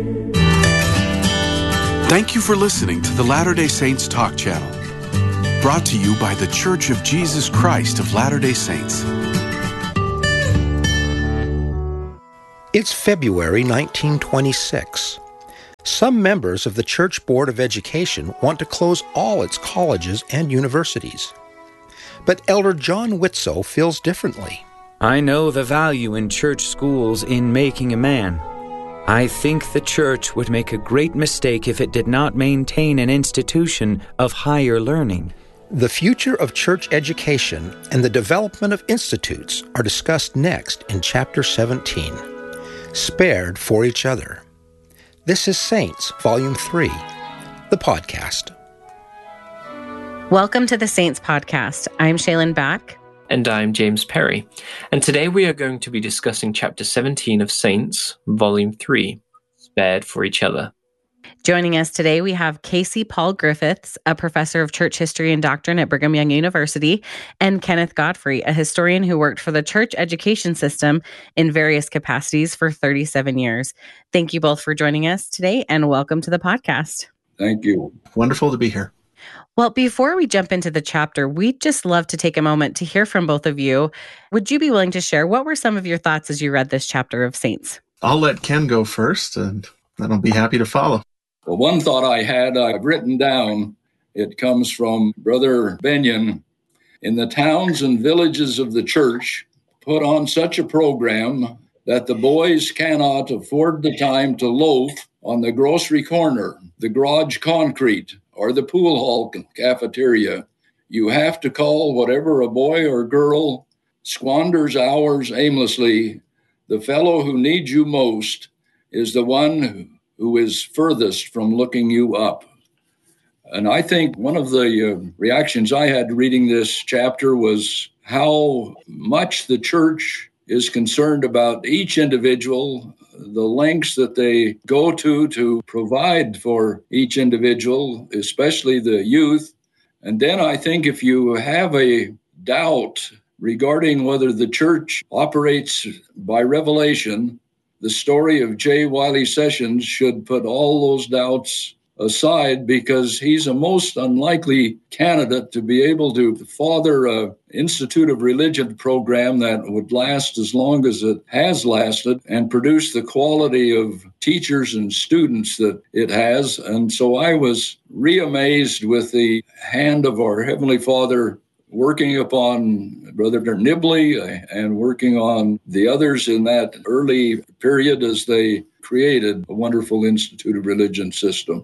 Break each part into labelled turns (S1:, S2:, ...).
S1: Thank you for listening to the Latter-day Saints Talk Channel, brought to you by The Church of Jesus Christ of Latter-day Saints.
S2: It's February 1926. Some members of the Church Board of Education want to close all its colleges and universities. But Elder John Whitsoe feels differently.
S3: I know the value in church schools in making a man. I think the church would make a great mistake if it did not maintain an institution of higher learning.
S2: The future of church education and the development of institutes are discussed next in Chapter 17, Spared for Each Other. This is Saints, Volume 3, the podcast.
S4: Welcome to the Saints Podcast. I'm Shaylin Back.
S5: And I'm James Perry. And today we are going to be discussing Chapter 17 of Saints, Volume 3, Spared for Each Other.
S4: Joining us today, we have Casey Paul Griffiths, a professor of church history and doctrine at Brigham Young University, and Kenneth Godfrey, a historian who worked for the church education system in various capacities for 37 years. Thank you both for joining us today, and welcome to the podcast.
S6: Thank you.
S7: Wonderful to be here.
S4: Well, before we jump into the chapter, we'd just love to take a moment to hear from both of you. Would you be willing to share what were some of your thoughts as you read this chapter of Saints?
S7: I'll let Ken go first, and then I'll be happy to follow.
S6: Well, one thought I had, I've written down. It comes from Brother Benyon. In the towns and villages of the church, put on such a program that the boys cannot afford the time to loaf on the grocery corner, the garage concrete, or the pool hall cafeteria. You have to call whatever a boy or girl squanders hours aimlessly. The fellow who needs you most is the one who is furthest from looking you up. And I think one of the reactions I had reading this chapter was how much the church is concerned about each individual, the lengths that they go to provide for each individual, especially the youth. And then I think if you have a doubt regarding whether the church operates by revelation, the story of J. Wiley Sessions should put all those doubts aside, because he's a most unlikely candidate to be able to father an Institute of Religion program that would last as long as it has lasted and produce the quality of teachers and students that it has. And so I was re-amazed with the hand of our Heavenly Father working upon Brother Nibley and working on the others in that early period as they created a wonderful Institute of Religion system.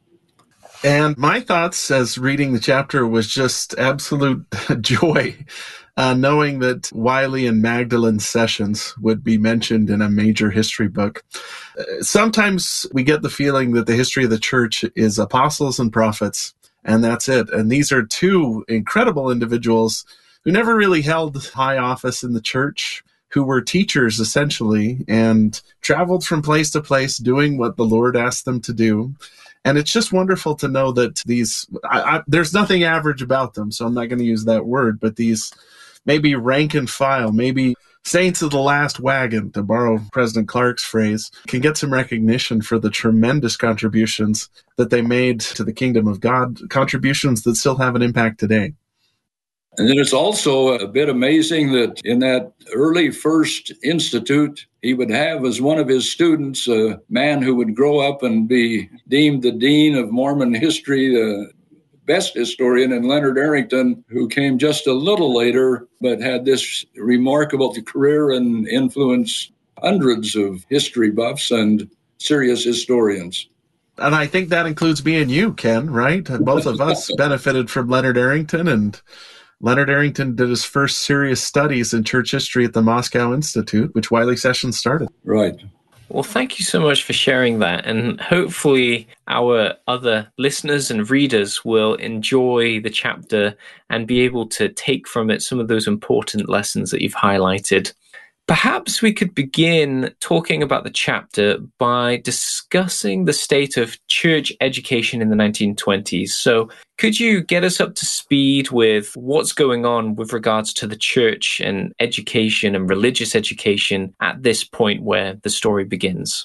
S7: And my thoughts as reading the chapter was just absolute joy, knowing that Wiley and Magdalene Sessions would be mentioned in a major history book. Sometimes we get the feeling that the history of the church is apostles and prophets, and that's it. And these are two incredible individuals who never really held high office in the church, who were teachers essentially, and traveled from place to place doing what the Lord asked them to do. And it's just wonderful to know that these, there's nothing average about them, so I'm not going to use that word, but these maybe rank and file, maybe saints of the last wagon, to borrow President Clark's phrase, can get some recognition for the tremendous contributions that they made to the kingdom of God, contributions that still have an impact today.
S6: And then it's also a bit amazing that in that early first institute, he would have as one of his students a man who would grow up and be deemed the dean of Mormon history, the best historian, in Leonard Arrington, who came just a little later, but had this remarkable career and influenced hundreds of history buffs and serious historians.
S7: And I think that includes me and you, Ken, right? Both of us benefited from Leonard Arrington, and Leonard Arrington did his first serious studies in church history at the Moscow Institute, which Wiley Sessions started.
S6: Right.
S5: Well, thank you so much for sharing that. And hopefully our other listeners and readers will enjoy the chapter and be able to take from it some of those important lessons that you've highlighted. Perhaps we could begin talking about the chapter by discussing the state of church education in the 1920s. So could you get us up to speed with what's going on with regards to the church and education and religious education at this point where the story begins?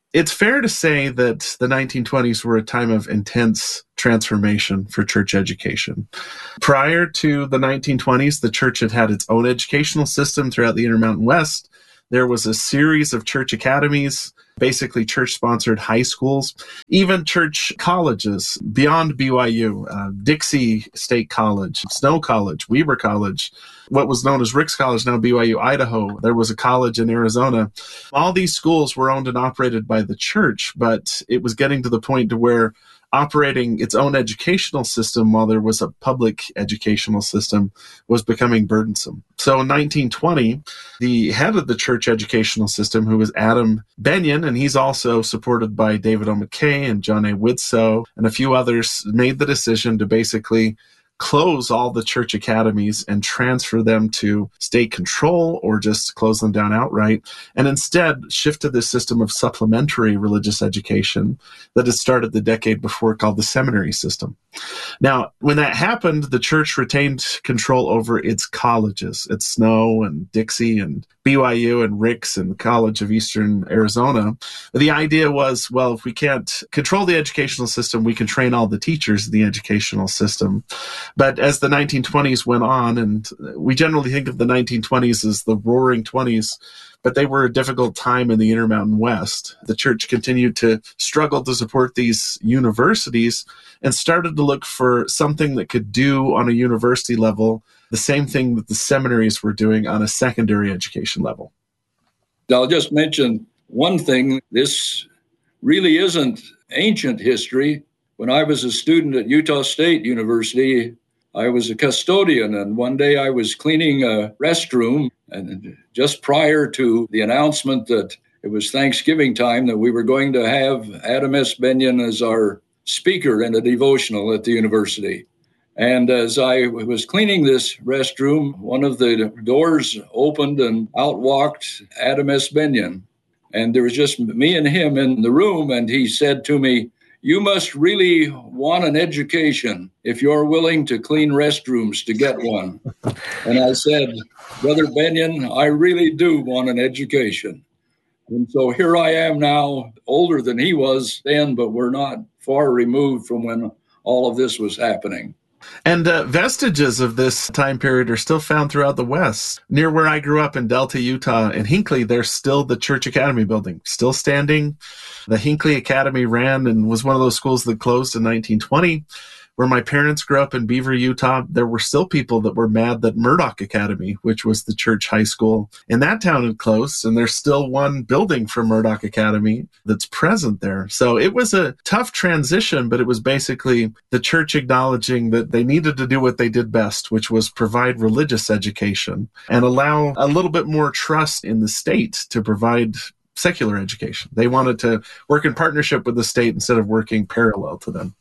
S7: It's fair to say that the 1920s were a time of intense transformation for church education. Prior to the 1920s, the church had had its own educational system throughout the Intermountain West. There was a series of church academies, basically church-sponsored high schools, even church colleges beyond BYU, Dixie State College, Snow College, Weber College, what was known as Ricks College, now BYU Idaho. There was a college in Arizona. All these schools were owned and operated by the church, but it was getting to the point to where operating its own educational system while there was a public educational system was becoming burdensome. So in 1920, the head of the church educational system, who was Adam Benyon, and he's also supported by David O. McKay and John A. Widtsoe and a few others, made the decision to basically close all the church academies and transfer them to state control or just close them down outright, and instead shift to this system of supplementary religious education that had started the decade before, called the seminary system. Now, when that happened, the church retained control over its colleges at Snow and Dixie and BYU and Ricks and the College of Eastern Arizona. The idea was, well, if we can't control the educational system, we can train all the teachers in the educational system. But as the 1920s went on, and we generally think of the 1920s as the roaring 20s, but they were a difficult time in the Intermountain West. The church continued to struggle to support these universities and started to look for something that could do on a university level the same thing that the seminaries were doing on a secondary education level.
S6: I'll just mention one thing. This really isn't ancient history. When I was a student at Utah State University, I was a custodian, and one day I was cleaning a restroom, and just prior to the announcement that it was Thanksgiving time, that we were going to have Adam S. Benyon as our speaker in a devotional at the university. And as I was cleaning this restroom, one of the doors opened and out walked Adam S. Benyon. And there was just me and him in the room, and he said to me, "You must really want an education if you're willing to clean restrooms to get one." And I said, "Brother Benyon, I really do want an education." And so here I am now, older than he was then, but we're not far removed from when all of this was happening.
S7: And vestiges of this time period are still found throughout the West. Near where I grew up in Delta, Utah, in Hinckley, there's still the Church Academy building, still standing. The Hinckley Academy ran and was one of those schools that closed in 1920. Where my parents grew up in Beaver, Utah, there were still people that were mad that Murdoch Academy, which was the church high school in that town, had closed, and there's still one building for Murdoch Academy that's present there. So it was a tough transition, but it was basically the church acknowledging that they needed to do what they did best, which was provide religious education and allow a little bit more trust in the state to provide secular education. They wanted to work in partnership with the state instead of working parallel to them.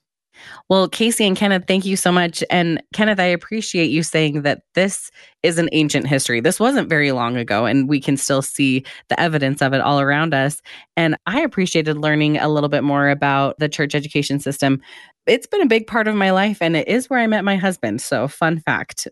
S4: Well, Casey and Kenneth, thank you so much. And Kenneth, I appreciate you saying that this is an ancient history. This wasn't very long ago, and we can still see the evidence of it all around us. And I appreciated learning a little bit more about the church education system. It's been a big part of my life, and it is where I met my husband. So fun fact.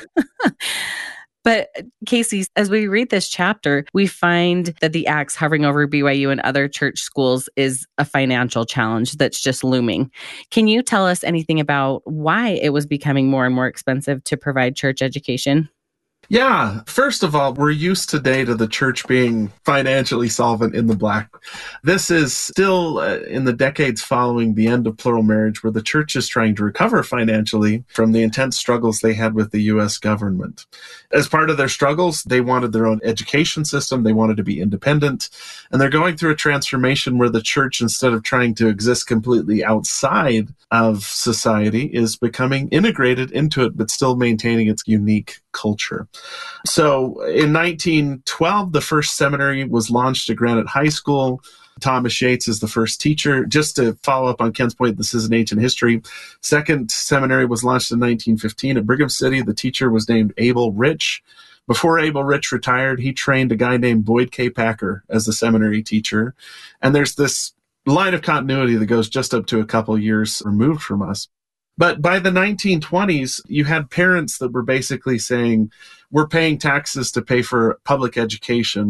S4: But Casey, as we read this chapter, we find that the axe hovering over BYU and other church schools is a financial challenge that's just looming. Can you tell us anything about why it was becoming more and more expensive to provide church education?
S7: Yeah. First of all, we're used today to the church being financially solvent in the black. This is still in the decades following the end of plural marriage, where the church is trying to recover financially from the intense struggles they had with the U.S. government. As part of their struggles, they wanted their own education system. They wanted to be independent. And they're going through a transformation where the church, instead of trying to exist completely outside of society, is becoming integrated into it, but still maintaining its unique culture. So in 1912, the first seminary was launched at Granite High School. Thomas Yates is the first teacher. Just to follow up on Ken's point, this is an ancient history. Second seminary was launched in 1915 at Brigham City. The teacher was named Abel Rich. Before Abel Rich retired, he trained a guy named Boyd K. Packer as the seminary teacher. And there's this line of continuity that goes just up to a couple years removed from us. But by the 1920s, you had parents that were basically saying, we're paying taxes to pay for public education,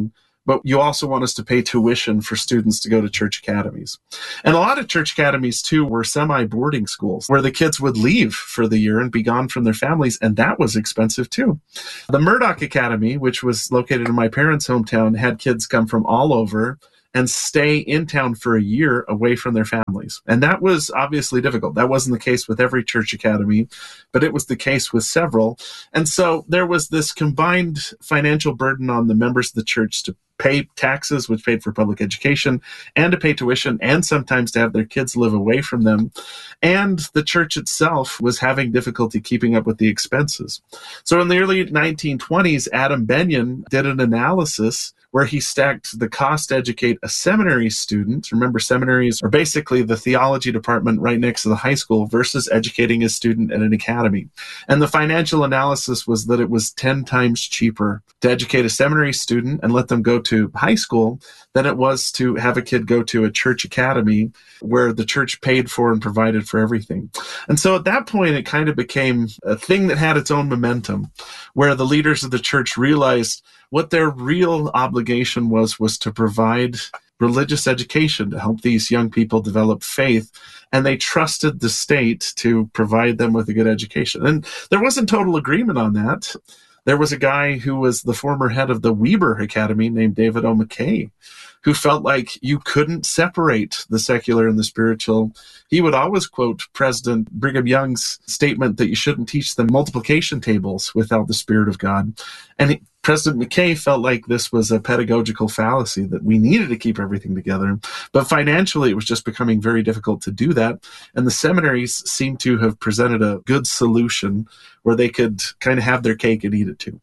S7: but you also want us to pay tuition for students to go to church academies. And a lot of church academies, too, were semi-boarding schools where the kids would leave for the year and be gone from their families, and that was expensive, too. The Murdoch Academy, which was located in my parents' hometown, had kids come from all over and stay in town for a year away from their families. And that was obviously difficult. That wasn't the case with every church academy, but it was the case with several. And so there was this combined financial burden on the members of the church to pay taxes, which paid for public education, and to pay tuition, and sometimes to have their kids live away from them. And the church itself was having difficulty keeping up with the expenses. So in the early 1920s, Adam Benyon did an analysis where he stacked the cost to educate a seminary student. Remember, seminaries are basically the theology department right next to the high school versus educating a student at an academy. And the financial analysis was that it was 10 times cheaper to educate a seminary student and let them go to high school than it was to have a kid go to a church academy where the church paid for and provided for everything. And so at that point, it kind of became a thing that had its own momentum, where the leaders of the church realized what their real obligation was to provide religious education to help these young people develop faith. And they trusted the state to provide them with a good education. And there wasn't total agreement on that. There was a guy who was the former head of the Weber Academy named David O. McKay, who felt like you couldn't separate the secular and the spiritual. He would always quote President Brigham Young's statement that you shouldn't teach them multiplication tables without the Spirit of God. And President McKay felt like this was a pedagogical fallacy, that we needed to keep everything together. But financially, it was just becoming very difficult to do that. And the seminaries seemed to have presented a good solution where they could kind of have their cake and eat it too.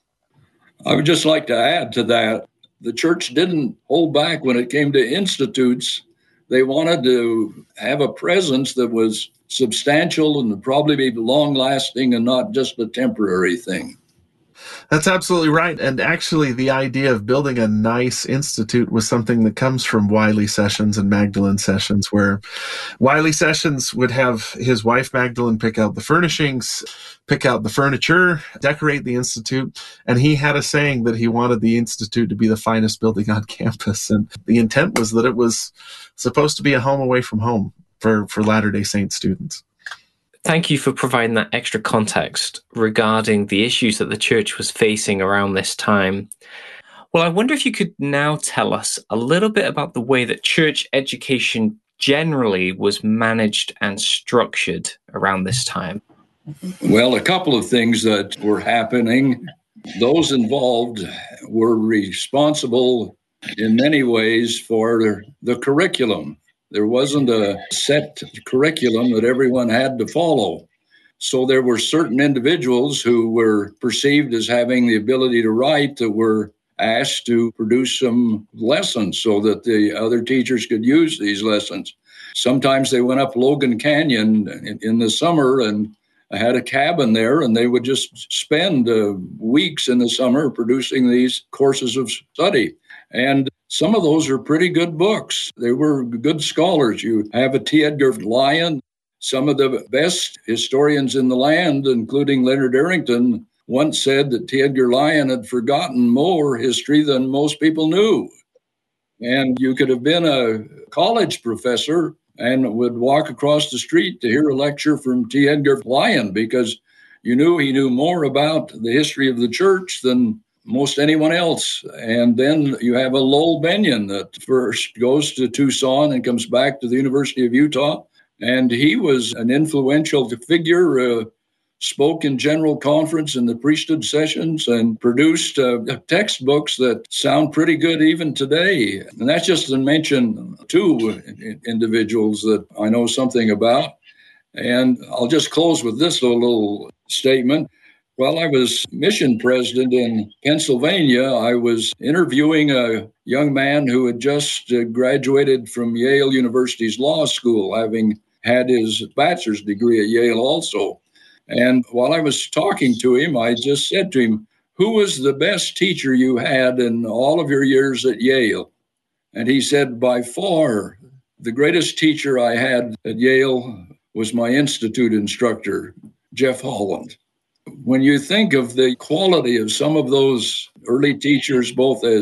S6: I would just like to add to that. The church didn't hold back when it came to institutes. They wanted to have a presence that was substantial and probably be long-lasting and not just a temporary thing.
S7: That's absolutely right. And actually, the idea of building a nice institute was something that comes from Wiley Sessions and Magdalene Sessions, where Wiley Sessions would have his wife Magdalene pick out the furnishings, pick out the furniture, decorate the institute. And he had a saying that he wanted the institute to be the finest building on campus. And the intent was that it was supposed to be a home away from home for Latter-day Saint students.
S5: Thank you for providing that extra context regarding the issues that the church was facing around this time. Well, I wonder if you could now tell us a little bit about the way that church education generally was managed and structured around this time.
S6: Well, a couple of things that were happening. Those involved were responsible in many ways for the curriculum. There wasn't a set curriculum that everyone had to follow. So there were certain individuals who were perceived as having the ability to write that were asked to produce some lessons so that the other teachers could use these lessons. Sometimes they went up Logan Canyon in the summer and had a cabin there, and they would just spend weeks in the summer producing these courses of study. And some of those are pretty good books. They were good scholars. You have a T. Edgar Lyon. Some of the best historians in the land, including Leonard Arrington, once said that T. Edgar Lyon had forgotten more history than most people knew. And you could have been a college professor and would walk across the street to hear a lecture from T. Edgar Lyon because you knew he knew more about the history of the church than most anyone else. And then you have a Lowell Benyon that first goes to Tucson and comes back to the University of Utah. And he was an influential figure, spoke in general conference in the priesthood sessions and produced textbooks that sound pretty good even today. And that's just to mention two individuals that I know something about. And I'll just close with this little statement. While I was mission president in Pennsylvania, I was interviewing a young man who had just graduated from Yale University's law school, having had his bachelor's degree at Yale also. And while I was talking to him, I just said to him, "Who was the best teacher you had in all of your years at Yale?" And he said, "By far, the greatest teacher I had at Yale was my institute instructor, Jeff Holland." When you think of the quality of some of those early teachers, both as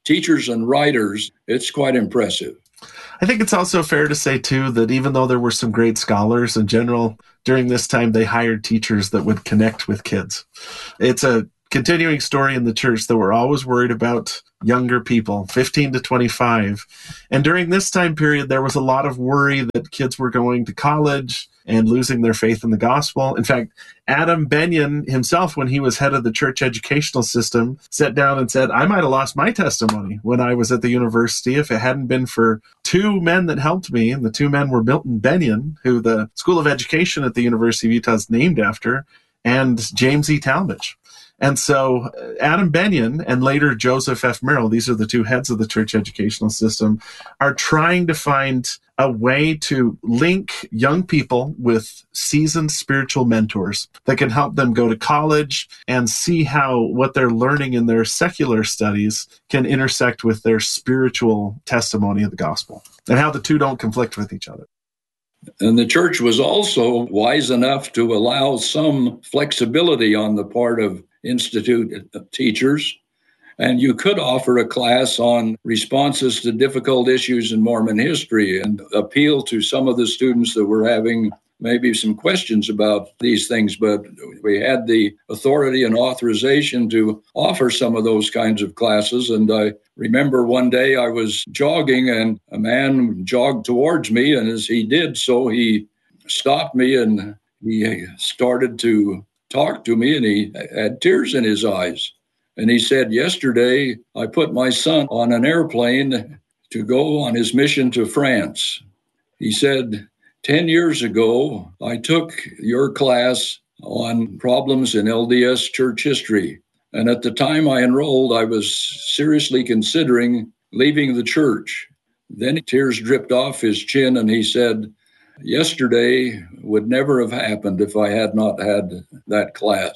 S6: teachers and writers, it's quite impressive.
S7: I think it's also fair to say, too, that even though there were some great scholars in general, during this time, they hired teachers that would connect with kids. It's a continuing story in the church that we're always worried about younger people, 15 to 25. And during this time period, there was a lot of worry that kids were going to college and losing their faith in the gospel. In fact, Adam Benyon himself, when he was head of the church educational system, sat down and said, I might have lost my testimony when I was at the university if it hadn't been for two men that helped me. And the two men were Milton Benyon, who the School of Education at the University of Utah is named after, and James E. Talmage. And so Adam Benyon and later Joseph F. Merrill, these are the two heads of the church educational system, are trying to find a way to link young people with seasoned spiritual mentors that can help them go to college and see how what they're learning in their secular studies can intersect with their spiritual testimony of the gospel and how the two don't conflict with each other.
S6: And the church was also wise enough to allow some flexibility on the part of institute teachers. And you could offer a class on responses to difficult issues in Mormon history and appeal to some of the students that were having maybe some questions about these things. But we had the authority and authorization to offer some of those kinds of classes. And I remember one day I was jogging and a man jogged towards me. And as he did so, he stopped me and he started to talk to me, and he had tears in his eyes. And he said, yesterday, I put my son on an airplane to go on his mission to France. He said, 10 years ago, I took your class on problems in LDS church history. And at the time I enrolled, I was seriously considering leaving the church. Then tears dripped off his chin, and he said, yesterday would never have happened if I had not had that class.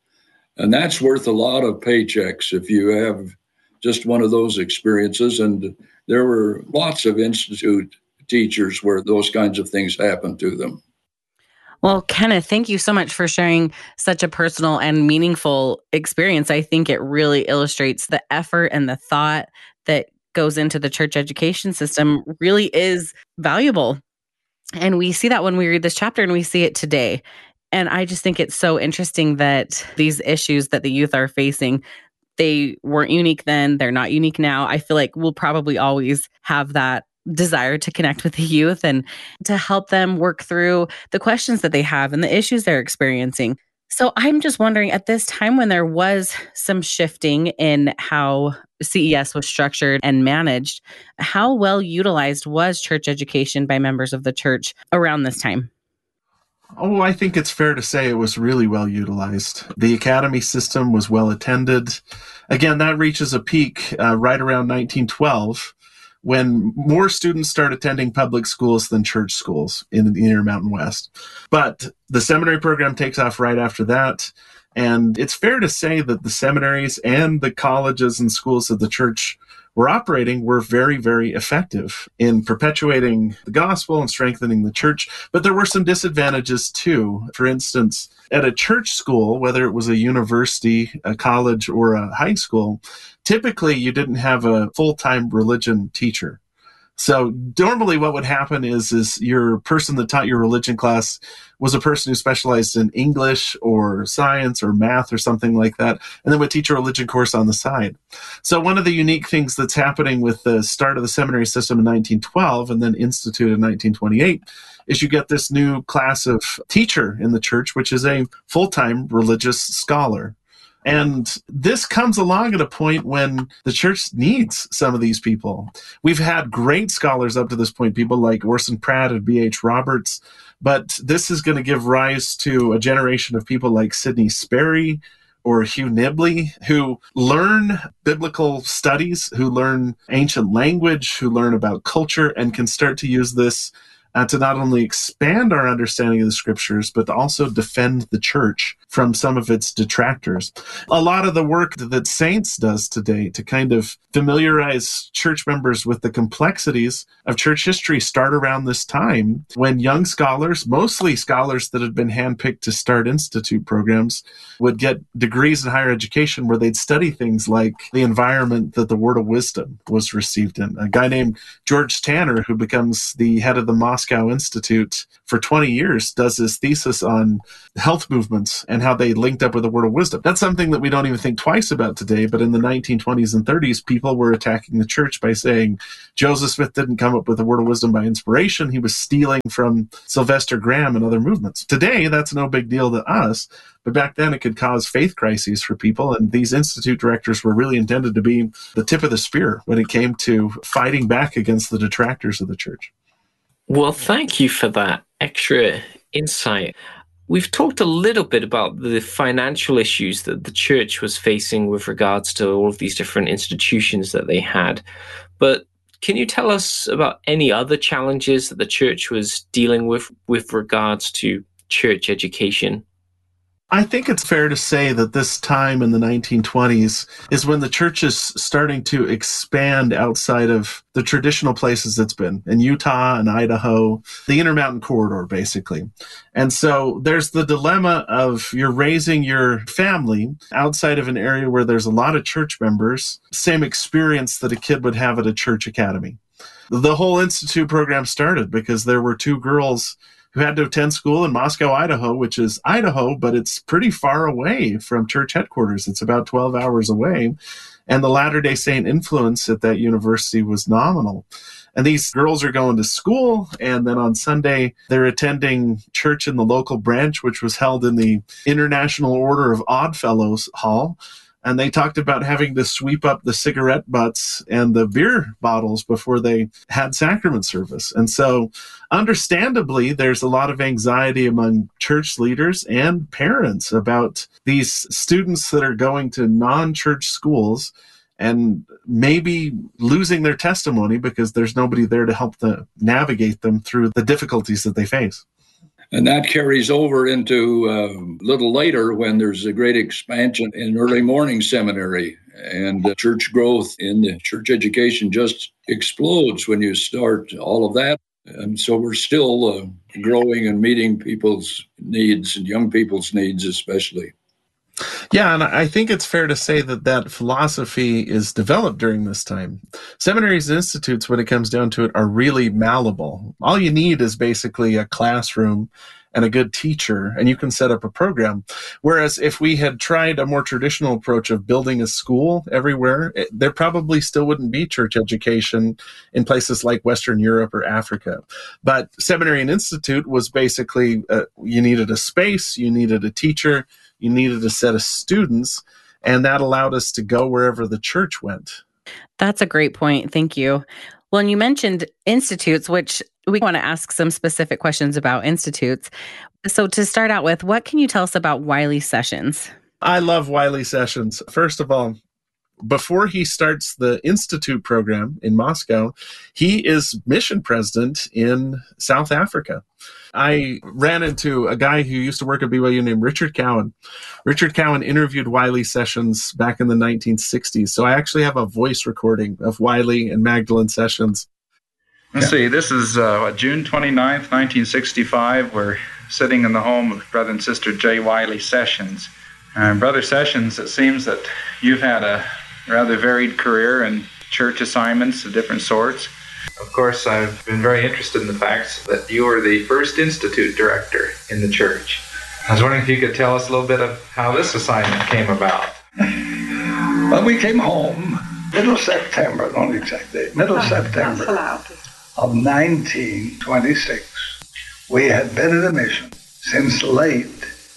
S6: And that's worth a lot of paychecks if you have just one of those experiences. And there were lots of institute teachers where those kinds of things happened to them.
S4: Well, Kenneth, thank you so much for sharing such a personal and meaningful experience. I think it really illustrates the effort and the thought that goes into the church education system really is valuable. And we see that when we read this chapter, and we see it today. And I just think it's so interesting that these issues that the youth are facing, they weren't unique then, they're not unique now. I feel like we'll probably always have that desire to connect with the youth and to help them work through the questions that they have and the issues they're experiencing. So I'm just wondering, at this time when there was some shifting in how CES was structured and managed, how well utilized was church education by members of the church around this time?
S7: Oh, I think it's fair to say it was really well utilized. The academy system was well attended. Again, that reaches a peak right around 1912, when more students start attending public schools than church schools in the Intermountain West. But the seminary program takes off right after that. And it's fair to say that the seminaries and the colleges and schools of the church were operating were very, very effective in perpetuating the gospel and strengthening the church. But there were some disadvantages too. For instance, at a church school, whether it was a university, a college, or a high school, typically you didn't have a full-time religion teacher. So normally what would happen is your person that taught your religion class was a person who specialized in English or science or math or something like that, and then would teach a religion course on the side. So one of the unique things that's happening with the start of the seminary system in 1912 and then instituted in 1928 is you get this new class of teacher in the church, which is a full-time religious scholar. And this comes along at a point when the church needs some of these people. We've had great scholars up to this point, people like Orson Pratt and B.H. Roberts, but this is going to give rise to a generation of people like Sidney Sperry or Hugh Nibley, who learn biblical studies, who learn ancient language, who learn about culture, and can start to use this to not only expand our understanding of the scriptures, but to also defend the church from some of its detractors. A lot of the work that Saints does today to kind of familiarize church members with the complexities of church history start around this time when young scholars, mostly scholars that had been handpicked to start institute programs, would get degrees in higher education where they'd study things like the environment that the Word of Wisdom was received in. A guy named George Tanner, who becomes the head of the Moscow Institute for 20 years, does his thesis on health movements and how they linked up with the Word of Wisdom. That's something that we don't even think twice about today, but in the 1920s and 30s, people were attacking the church by saying Joseph Smith didn't come up with the Word of Wisdom by inspiration. He was stealing from Sylvester Graham and other movements. Today, that's no big deal to us, but back then it could cause faith crises for people, and these institute directors were really intended to be the tip of the spear when it came to fighting back against the detractors of the church.
S5: Well, thank you for that extra insight. We've talked a little bit about the financial issues that the church was facing with regards to all of these different institutions that they had. But can you tell us about any other challenges that the church was dealing with regards to church education?
S7: I think it's fair to say that this time in the 1920s is when the church is starting to expand outside of the traditional places it's been, in Utah and Idaho, the Intermountain Corridor, basically. And so there's the dilemma of you're raising your family outside of an area where there's a lot of church members, same experience that a kid would have at a church academy. The whole institute program started because there were two girls who had to attend school in Moscow, Idaho, which is Idaho, but it's pretty far away from church headquarters. It's about 12 hours away. And the Latter-day Saint influence at that university was nominal. And these girls are going to school, and then on Sunday, they're attending church in the local branch, which was held in the International Order of Oddfellows Hall. And they talked about having to sweep up the cigarette butts and the beer bottles before they had sacrament service. And so, understandably, there's a lot of anxiety among church leaders and parents about these students that are going to non-church schools and maybe losing their testimony because there's nobody there to help them navigate them through the difficulties that they face.
S6: And that carries over into a little later when there's a great expansion in early morning seminary, and church growth in the church education just explodes when you start all of that. And so we're still growing and meeting people's needs, and young people's needs especially.
S7: Yeah, and I think it's fair to say that that philosophy is developed during this time. Seminaries and institutes, when it comes down to it, are really malleable. All you need is basically a classroom and a good teacher, and you can set up a program. Whereas if we had tried a more traditional approach of building a school everywhere, there probably still wouldn't be church education in places like Western Europe or Africa. But seminary and institute was basically, you needed a space, you needed a teacher, you needed a set of students, and that allowed us to go wherever the church went.
S4: That's a great point. Thank you. Well, and you mentioned institutes, which we want to ask some specific questions about institutes. So to start out with, what can you tell us about Wiley Sessions?
S7: I love Wiley Sessions. First of all, before he starts the Institute program in Moscow, he is mission president in South Africa. I ran into a guy who used to work at BYU named Richard Cowan. Richard Cowan interviewed Wiley Sessions back in the 1960s. So I actually have a voice recording of Wiley and Magdalene Sessions.
S8: Let's see, this is June 29th, 1965. We're sitting in the home of Brother and Sister J. Wiley Sessions. Brother Sessions, it seems that you've had a rather varied career in church assignments of different sorts. Of course, I've been very interested in the fact that you were the first institute director in the church. I was wondering if you could tell us a little bit of how this assignment came about.
S9: Well, we came home middle September, not exact date, middle September of 1926. We had been at a mission since late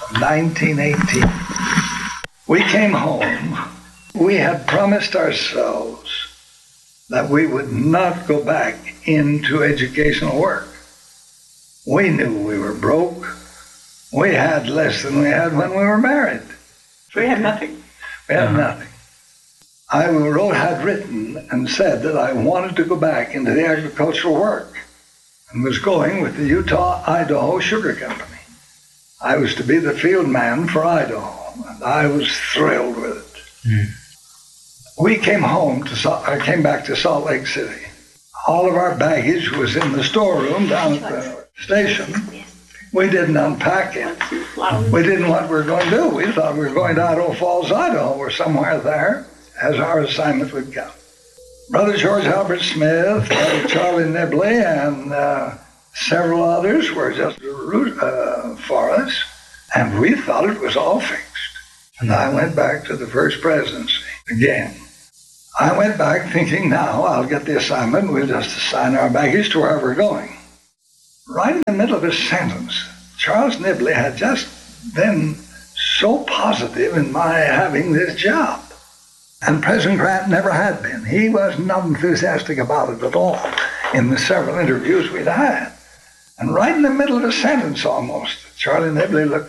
S9: 1918. We came home. We had promised ourselves that we would not go back into educational work. We knew we were broke. We had less than we had when we were married.
S10: We had nothing.
S9: We had nothing. I had written and said that I wanted to go back into the agricultural work and was going with the Utah-Idaho Sugar Company. I was to be the field man for Idaho, and I was thrilled with it. We came back to Salt Lake City. All of our baggage was in the storeroom down at the station. We didn't unpack it. We didn't know what we were going to do. We thought we were going to Idaho Falls, Idaho, or somewhere there, as our assignment would go. Brother George Albert Smith, Brother Charlie Nibley, and several others were just a route for us, and we thought it was all fixed. And I went back to the First Presidency again. I went back thinking, now I'll get the assignment. We'll just assign our baggage to where we're going. Right in the middle of his sentence, Charles Nibley had just been so positive in my having this job. And President Grant never had been. He was not enthusiastic about it at all in the several interviews we'd had. And right in the middle of a sentence almost, Charlie Nibley looked